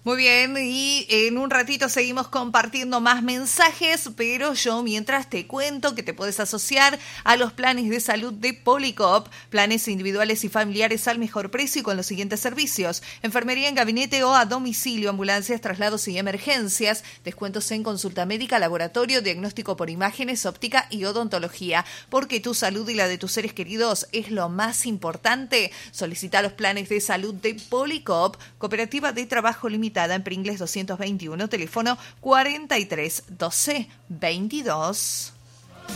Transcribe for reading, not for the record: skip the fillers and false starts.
Muy bien, y en un ratito seguimos compartiendo más mensajes, pero yo mientras te cuento que te puedes asociar a los planes de salud de Policop, planes individuales y familiares al mejor precio y con los siguientes servicios: enfermería en gabinete o a domicilio, ambulancias, traslados y emergencias, descuentos en consulta médica, laboratorio, diagnóstico por imágenes, óptica y odontología. Porque tu salud y la de tus seres queridos es lo más importante. Solicita los planes de salud de Policop, Cooperativa de Trabajo Limitada en Pringles 221, teléfono 43 12 22.